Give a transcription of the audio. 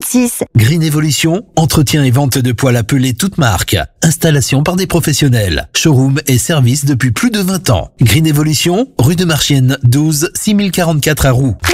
6. Green Evolution, entretien et vente de poêles à peler toutes marques. Installation par des professionnels. Showroom et service depuis plus de 20 ans. Green Evolution, rue de Marchienne 12, 6044 à Roux.